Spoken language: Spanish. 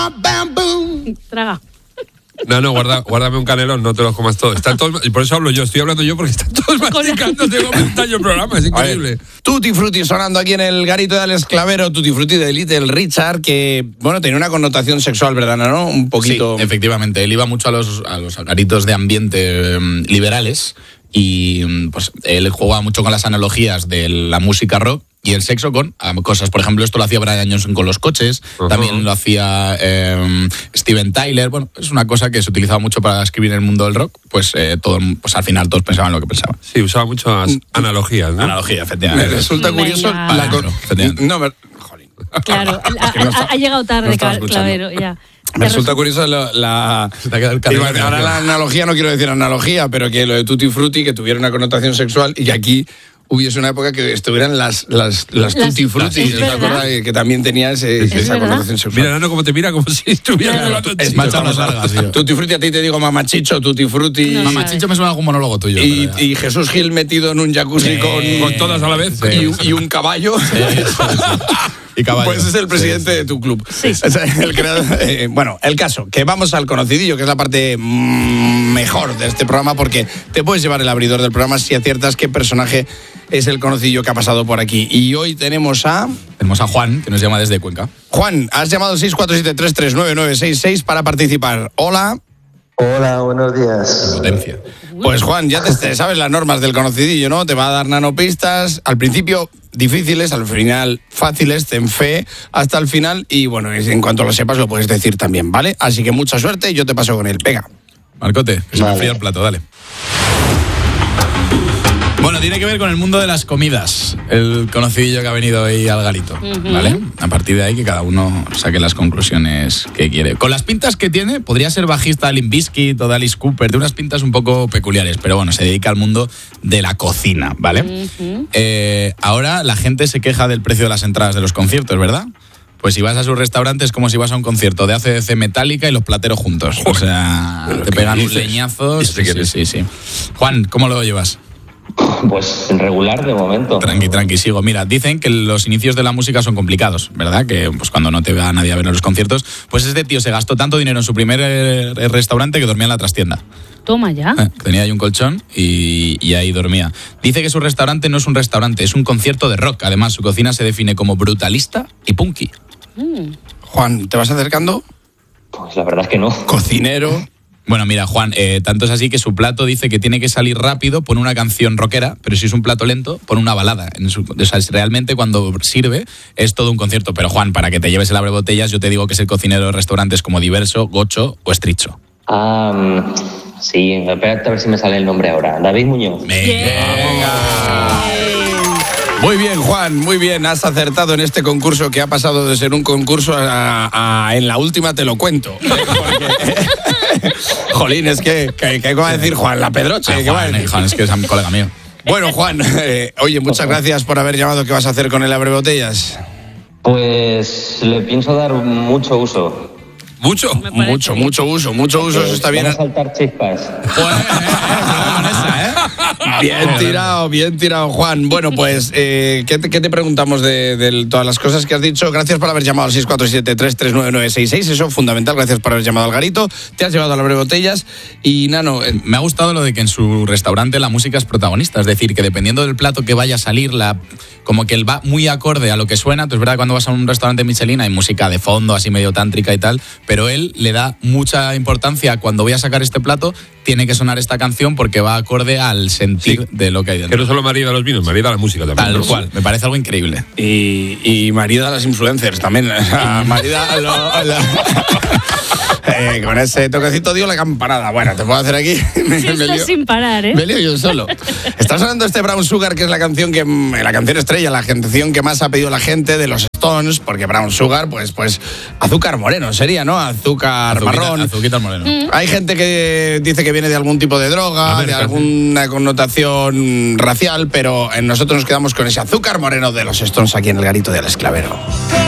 Traga. No, guárdame un canelón, no te los comas todos. Están todos, y por eso hablo yo, estoy hablando yo porque están todos masticando, tengo un daño el programa, es increíble. Tutti Frutti sonando aquí en el garito de Alex Clavero, Tutti Frutti de Little Richard, que, bueno, tenía una connotación sexual, ¿verdad, no? Un poquito... Sí, efectivamente, él iba mucho a los garitos de ambiente liberales y pues él jugaba mucho con las analogías de la música rock y el sexo con cosas. Por ejemplo, esto lo hacía Brian Johnson con los coches, también lo hacía Steven Tyler. Bueno, es una cosa que se utilizaba mucho para escribir en el mundo del rock. Pues al final todos pensaban lo que pensaban. Sí, usaba muchas analogías, ¿no? Analogía, efectivamente. Me resulta curioso... Claro, ha llegado tarde, Clavero, ya. Me resulta curioso la ahora la analogía, no quiero decir analogía, pero que lo de Tutti Frutti, que tuviera una connotación sexual y aquí hubiese una época que estuvieran las Tutti Frutti, ¿te acuerdas? Que también tenía esa connotación sexual. Mira, no, como te mira, como si estuviera hablando. Es más largas, tío. Tutti Frutti, a ti te digo mamachicho, Tutti Frutti. No, mamachicho me suena algún monólogo tuyo. Y Jesús Gil metido en un jacuzzi con todas a la vez. Y un caballo. Y caballo. Pues es el presidente de tu club. Sí. El creador, bueno, el caso, que vamos al conocidillo, que es la parte mejor de este programa, porque te puedes llevar el abridor del programa si aciertas qué personaje es el conocidillo que ha pasado por aquí. Y hoy tenemos a Juan, que nos llama desde Cuenca. Juan, has llamado al 647-339-966 para participar. Hola. Hola, buenos días. Potencia. Pues Juan, ya te sabes las normas del conocidillo, ¿no? Te va a dar nanopistas, al principio difíciles, al final fáciles, ten fe hasta el final y bueno, en cuanto lo sepas lo puedes decir también, ¿vale? Así que mucha suerte, yo te paso con él. Venga. Marcote, que se me enfría el plato, dale. Bueno, tiene que ver con el mundo de las comidas, el conocidillo que ha venido hoy al garito, ¿vale? A partir de ahí que cada uno saque las conclusiones que quiere. Con las pintas que tiene, podría ser bajista de Limp Bizkit o de Alice Cooper, de unas pintas un poco peculiares, pero bueno, se dedica al mundo de la cocina, ¿vale? Ahora la gente se queja del precio de las entradas de los conciertos, ¿verdad? Pues si vas a su restaurante es como si vas a un concierto de AC/DC Metallica y los plateros juntos. O sea, te pegan un leñazo. Sí. Juan, ¿cómo lo llevas? Pues regular de momento. Tranqui, sigo. Mira, dicen que los inicios de la música son complicados, ¿verdad? Que pues cuando no te va nadie a ver los conciertos, pues este tío se gastó tanto dinero en su primer restaurante que dormía en la trastienda. Toma ya. Tenía ahí un colchón y ahí dormía. Dice que su restaurante no es un restaurante, es un concierto de rock. Además, su cocina se define como brutalista y punky. Juan, ¿te vas acercando? Pues la verdad es que no. Cocinero. Bueno, mira, Juan, tanto es así que su plato dice que tiene que salir rápido, pone una canción rockera, pero si es un plato lento, pone una balada. O sea, realmente cuando sirve es todo un concierto. Pero Juan, para que te lleves el abrebotellas, yo te digo que es el cocinero de restaurantes como Diverso, Gocho o Estricho. Sí, espérate a ver si me sale el nombre ahora. David Muñoz. Venga. Muy bien, Juan, muy bien. Has acertado en este concurso que ha pasado de ser un concurso a en la última te lo cuento. Jolín, es que ¿cómo va a decir Juan? La Pedroche. Juan, es que es un colega mío. Bueno, Juan, oye, muchas gracias por haber llamado. ¿Qué vas a hacer con el abrebotellas? Pues le pienso dar mucho uso. ¿Mucho? Mucho uso, eso está bien. Van a saltar chispas. Bien tirado, Juan. Bueno, pues, ¿qué te preguntamos de todas las cosas que has dicho? Gracias por haber llamado al 647-339-966. Eso es fundamental. Gracias por haber llamado al garito. Te has llevado a las abrebotellas. Y, Nano... Me ha gustado lo de que en su restaurante la música es protagonista. Es decir, que dependiendo del plato que vaya a salir, como que él va muy acorde a lo que suena. Entonces, es verdad que cuando vas a un restaurante Michelin hay música de fondo, así medio tántrica y tal, pero él le da mucha importancia. Cuando voy a sacar este plato, tiene que sonar esta canción porque va acorde al sentir de lo que hay dentro. Que no solo marida los vinos, marida la música también. Tal cual, me parece algo increíble. Y marida a las influencers también. Marida con ese toquecito dio la campanada. Bueno, te puedo hacer aquí. Me sin parar, ¿eh? Me lío yo solo. Está sonando este Brown Sugar, que es la canción estrella, la canción que más ha pedido la gente de los Stones, porque Brown Sugar, pues azúcar moreno sería, ¿no? Azúcar marrón. Azuquita moreno. Hay gente que dice que viene de algún tipo de droga, de alguna connotación racial, pero nosotros nos quedamos con ese azúcar moreno de los Stones aquí en el garito de Alex Clavero.